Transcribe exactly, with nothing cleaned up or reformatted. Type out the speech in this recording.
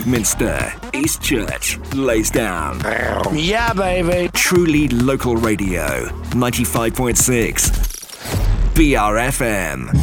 Minster, East Church, Laysdown. Yeah, baby. Truly local radio, ninety-five point six B R F M.